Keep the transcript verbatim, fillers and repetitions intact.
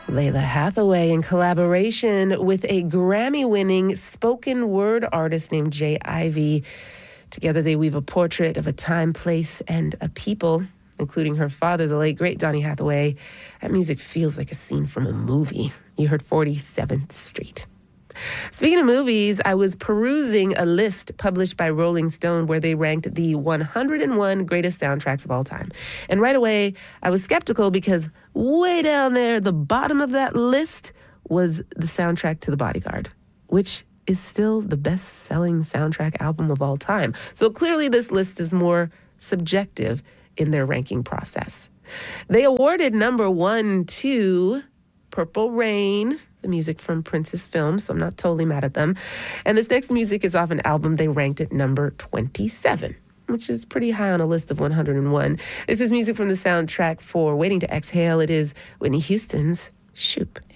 Lalah Hathaway in collaboration with a Grammy-winning spoken word artist named Jay Ivy. Together they weave a portrait of a time, place, and a people, including her father, the late, great Donny Hathaway. That music feels like a scene from a movie. You heard forty-seventh Street. Speaking of movies, I was perusing a list published by Rolling Stone where they ranked the one hundred one greatest soundtracks of all time. And right away, I was skeptical because way down there, at the bottom of that list, was the soundtrack to The Bodyguard, which is still the best-selling soundtrack album of all time. So clearly this list is more subjective in their ranking process. They awarded number one to Purple Rain, the music from Prince's film, so I'm not totally mad at them. And this next music is off an album they ranked at number twenty-seven, which is pretty high on a list of one hundred one. This is music from the soundtrack for Waiting to Exhale. It is Whitney Houston's Shoop.